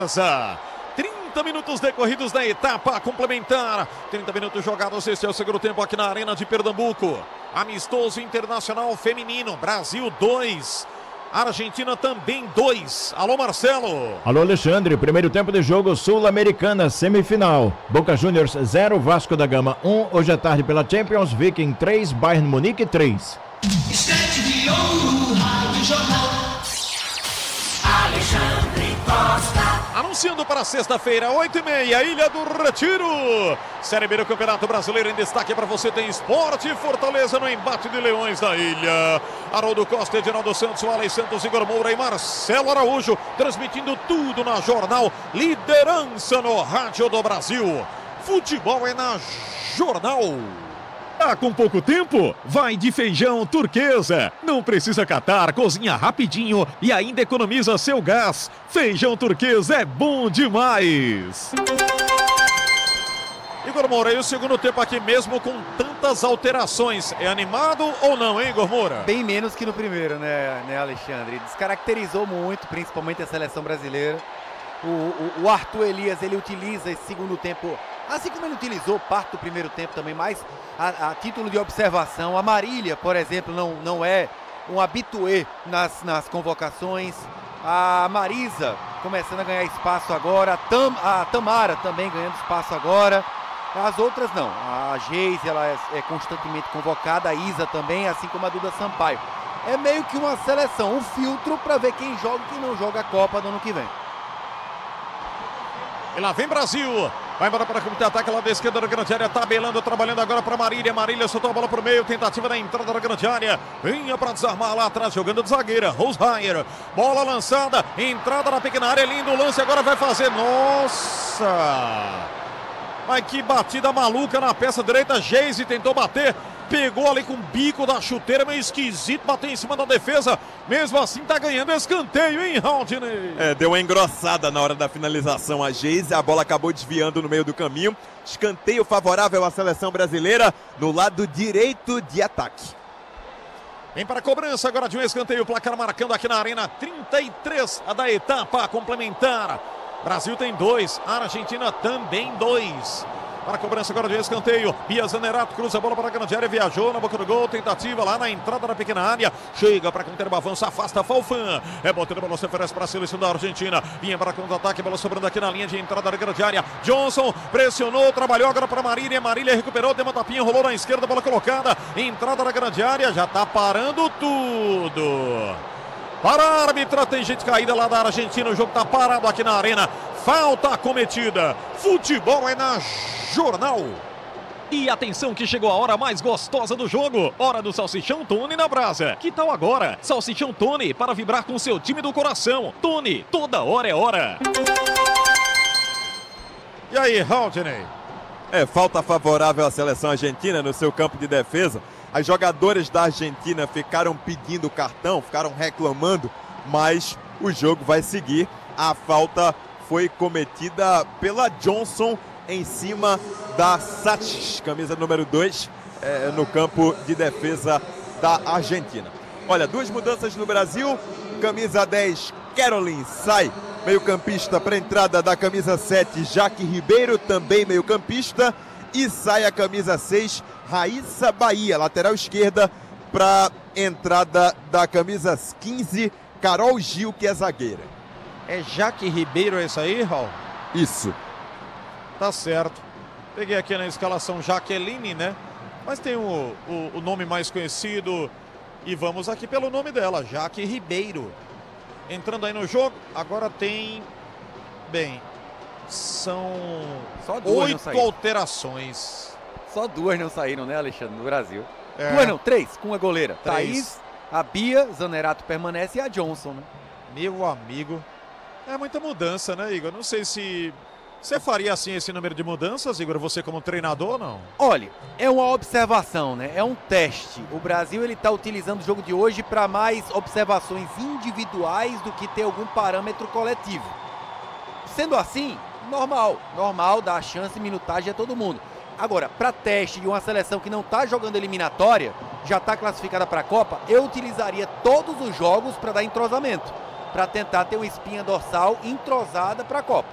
30 minutos decorridos da etapa complementar. 30 minutos jogados. Este é o segundo tempo aqui na Arena de Pernambuco. Amistoso internacional feminino. Brasil 2. Argentina também 2. Alô, Marcelo. Alô, Alexandre. Primeiro tempo de jogo Sul-Americana, semifinal. Boca Juniors 0, Vasco da Gama 1. Hoje à tarde pela Champions, Viking 3, Bayern Munique 3. Estante de ouro, Rádio Jornal. Alexandre Costa. Anunciando para sexta-feira, 8h30, Ilha do Retiro. Série B do Campeonato Brasileiro em destaque para você. Tem Sport e Fortaleza no embate de Leões da Ilha. Haroldo Costa, Edinaldo Santos, Alex Santos, Igor Moura e Marcelo Araújo. Transmitindo tudo na Jornal. Liderança no rádio do Brasil. Futebol é na Jornal. Tá com pouco tempo? Vai de Feijão Turquesa. Não precisa catar, cozinha rapidinho e ainda economiza seu gás. Feijão Turquesa é bom demais. Igor Moura, e o segundo tempo aqui mesmo com tantas alterações, é animado ou não, hein, Igor Moura? Bem menos que no primeiro, né, Alexandre? Descaracterizou muito, principalmente a seleção brasileira. O Arthur Elias, ele utiliza esse segundo tempo, assim como ele utilizou parte do primeiro tempo também, mais a título de observação. A Marília, por exemplo, não é um habitué nas convocações. A Marisa começando a ganhar espaço agora. A Tamara também ganhando espaço agora. As outras não. A Geise, ela é constantemente convocada. A Isa também, assim como a Duda Sampaio. É meio que uma seleção, um filtro para ver quem joga e quem não joga a Copa do ano que vem. E lá vem Brasil. Vai embora para o ataque lá da esquerda da grande área. Tabelando, trabalhando agora para Marília. Marília soltou a bola para o meio. Tentativa da entrada da grande área. Vinha para desarmar lá atrás, jogando de zagueira. Rosmaier. Bola lançada. Entrada na pequena área. Lindo lance. Agora vai fazer. Nossa! Mas que batida maluca na peça direita. Geise tentou bater. Pegou ali com o bico da chuteira, meio esquisito, bateu em cima da defesa. Mesmo assim tá ganhando escanteio, hein, Rodney? Deu uma engrossada na hora da finalização a Geise. A bola acabou desviando no meio do caminho. Escanteio favorável à seleção brasileira no lado direito de ataque. Vem para a cobrança agora de um escanteio. Placar marcando aqui na Arena. 33 a da etapa complementar. Brasil tem 2, Argentina também 2. Para a cobrança agora de escanteio. Bia Zanerato cruza a bola para a grande área. Viajou na boca do gol. Tentativa lá na entrada da pequena área. Chega para conter o avanço. Afasta Falfan. É botando a bola, se oferece para a seleção da Argentina. Vinha para contra-ataque. Bola sobrando aqui na linha de entrada da grande área. Johnson pressionou. Trabalhou agora para Marília. Marília recuperou. Deu uma tapinha. Rolou na esquerda. Bola colocada. Entrada da grande área. Já está parando tudo. Para a árbitra. Tem gente caída lá da Argentina. O jogo está parado aqui na Arena. Falta cometida. Futebol é na Jornal. E atenção que chegou a hora mais gostosa do jogo. Hora do Salsichão Tony na brasa. Que tal agora? Salsichão Tony para vibrar com seu time do coração. Tony, toda hora é hora. E aí, Rodney? Falta favorável à seleção argentina no seu campo de defesa. As jogadoras da Argentina ficaram pedindo cartão, ficaram reclamando, mas o jogo vai seguir. A falta foi cometida pela Johnson em cima da Sachs, camisa número 2, no campo de defesa da Argentina. Olha, 2 mudanças no Brasil. Camisa 10, Caroline, sai meio-campista para a entrada da camisa 7, Jaque Ribeiro, também meio-campista. E sai a camisa 6, Raíssa Bahia, lateral esquerda, para entrada da camisa 15, Carol Gil, que é zagueira. É Jaque Ribeiro esse aí, Raul? Isso. Tá certo. Peguei aqui na escalação Jaqueline, né? Mas tem o nome mais conhecido e vamos aqui pelo nome dela, Jaque Ribeiro. Entrando aí no jogo, agora tem... Bem, são Só 2 alterações. Só 2 não saíram, né, Alexandre, no Brasil. 2 não, 3, com a goleira. 3. Thaís, a Bia, Zanerato permanece e a Johnson, né? Meu amigo, é muita mudança, né, Igor? Não sei se você faria assim esse número de mudanças, Igor, você como treinador ou não? Olha, é uma observação, né? É um teste. O Brasil, ele tá utilizando o jogo de hoje para mais observações individuais do que ter algum parâmetro coletivo. Sendo assim, normal, dá a chance e minutagem a todo mundo. Agora, para teste de uma seleção que não está jogando eliminatória, já está classificada para a Copa, eu utilizaria todos os jogos para dar entrosamento. para tentar ter uma espinha dorsal entrosada para a Copa.